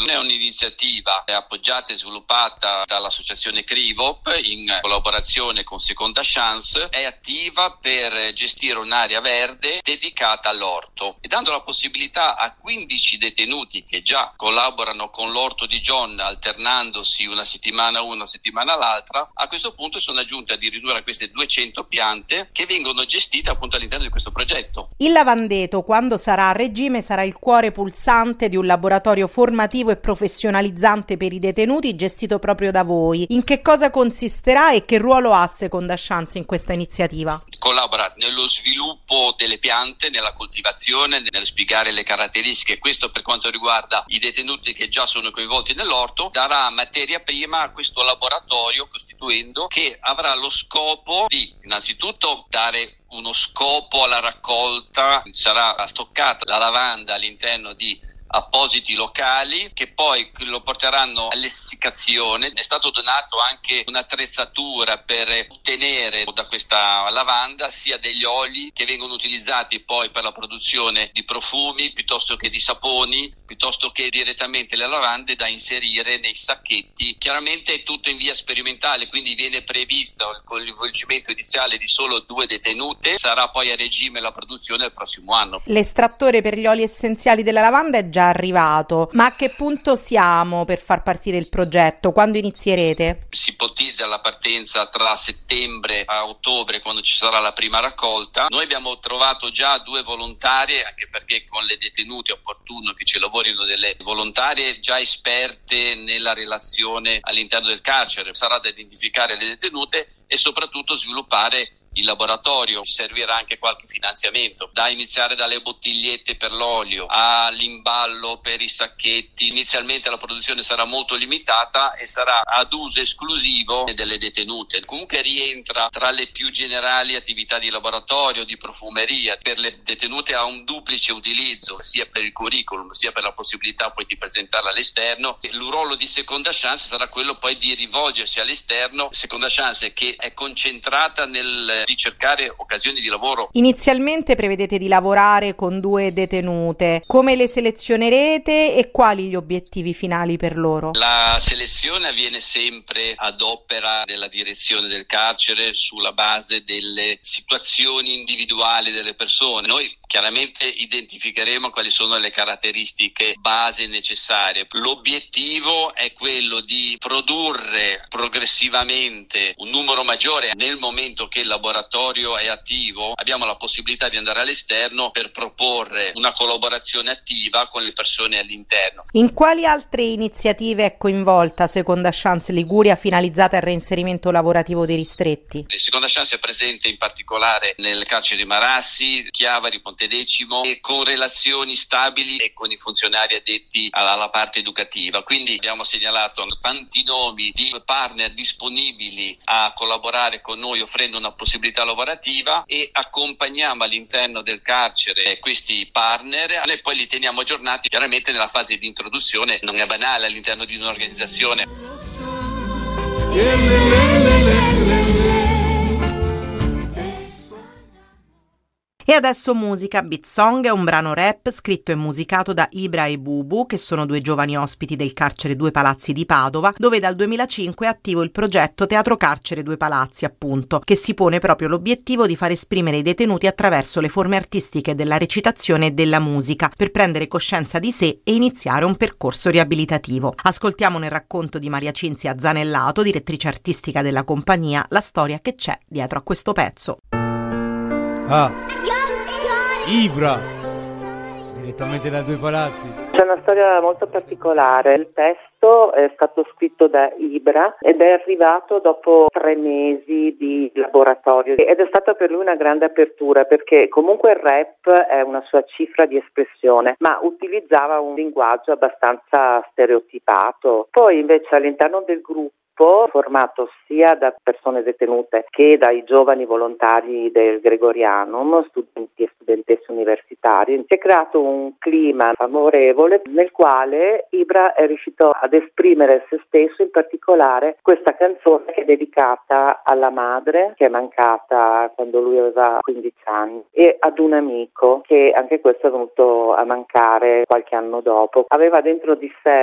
è un'iniziativa appoggiata e sviluppata dall'associazione Crivop in collaborazione con Seconda Chance, è attiva per gestire un'area verde dedicata all'orto e dando la possibilità a 15 detenuti che già collaborano con l'orto di John alternandosi una settimana una, una settimana l'altra. A questo punto sono aggiunte addirittura queste 200 piante che vengono gestite appunto all'interno di questo progetto. Il Lavandeto, quando sarà a regime, sarà il cuore pulsante di un laboratorio formativo e professionalizzante per i detenuti gestito proprio da voi. In che cosa consisterà e che ruolo ha Seconda Chance in questa iniziativa? Collabora nello sviluppo delle piante, nella coltivazione, nel spiegare le caratteristiche. Questo per quanto riguarda i detenuti che già sono coinvolti nell'orto. Darà materia prima a questo laboratorio costituendo che avrà lo scopo di innanzitutto dare uno scopo alla raccolta. Sarà stoccata la lavanda all'interno di appositi locali che poi lo porteranno all'essiccazione. È stato donato anche un'attrezzatura per ottenere da questa lavanda sia degli oli che vengono utilizzati poi per la produzione di profumi piuttosto che di saponi, piuttosto che direttamente le lavande da inserire nei sacchetti. Chiaramente è tutto in via sperimentale, quindi viene previsto il coinvolgimento iniziale di solo 2 detenute. Sarà poi a regime la produzione il prossimo anno. L'estrattore per gli oli essenziali della lavanda è già arrivato, ma a che punto siamo per far partire il progetto? Quando inizierete? Si ipotizza la partenza tra settembre a ottobre, quando ci sarà la prima raccolta. Noi abbiamo trovato già 2 volontarie, anche perché con le detenute è opportuno che ci lavorino delle volontarie già esperte nella relazione all'interno del carcere. Sarà da identificare le detenute e soprattutto sviluppare il laboratorio. Servirà anche qualche finanziamento, da iniziare dalle bottigliette per l'olio all'imballo per i sacchetti. Inizialmente la produzione sarà molto limitata e sarà ad uso esclusivo delle detenute. Comunque rientra tra le più generali attività di laboratorio, di profumeria. Per le detenute ha un duplice utilizzo, sia per il curriculum sia per la possibilità poi di presentarla all'esterno. Il ruolo di Seconda Chance sarà quello poi di rivolgersi all'esterno. Seconda Chance che è concentrata nel ricercare occasioni di lavoro. Inizialmente prevedete di lavorare con 2 detenute. Come le selezionerete e quali gli obiettivi finali per loro? La selezione avviene sempre ad opera della direzione del carcere sulla base delle situazioni individuali delle persone. Noi chiaramente identificheremo quali sono le caratteristiche base necessarie. L'obiettivo è quello di produrre progressivamente un numero maggiore. Nel momento che il laboratorio è attivo, abbiamo la possibilità di andare all'esterno per proporre una collaborazione attiva con le persone all'interno. In quali altre iniziative è coinvolta Seconda Chance Liguria finalizzate al reinserimento lavorativo dei ristretti? Seconda Chance è presente in particolare nel carcere di Marassi, Chiavari, Pontedecimo e con relazioni stabili e con i funzionari addetti alla parte educativa. Quindi abbiamo segnalato tanti nomi di partner disponibili a collaborare con noi offrendo una possibilità lavorativa e accompagniamo all'interno del carcere questi partner e poi li teniamo aggiornati. Chiaramente nella fase di introduzione non è banale all'interno di un'organizzazione. E adesso musica. Beat Song è un brano rap scritto e musicato da Ibra e Bubu, che sono 2 giovani ospiti del carcere Due Palazzi di Padova, dove dal 2005 è attivo il progetto Teatro Carcere Due Palazzi, appunto, che si pone proprio l'obiettivo di far esprimere i detenuti attraverso le forme artistiche della recitazione e della musica, per prendere coscienza di sé e iniziare un percorso riabilitativo. Ascoltiamo nel racconto di Maria Cinzia Zanellato, direttrice artistica della compagnia, la storia che c'è dietro a questo pezzo. Ibra, direttamente da Due Palazzi. C'è una storia molto particolare. Il testo è stato scritto da Ibra ed è arrivato dopo 3 mesi di laboratorio ed è stata per lui una grande apertura, perché comunque il rap è una sua cifra di espressione, ma utilizzava un linguaggio abbastanza stereotipato. Poi invece all'interno del gruppo, formato sia da persone detenute che dai giovani volontari del Gregorianum, studenti e studentesse universitari, si è creato un clima favorevole nel quale Ibra è riuscito ad esprimere se stesso, in particolare questa canzone che è dedicata alla madre che è mancata quando lui aveva 15 anni e ad un amico che anche questo è venuto a mancare qualche anno dopo. Aveva dentro di sé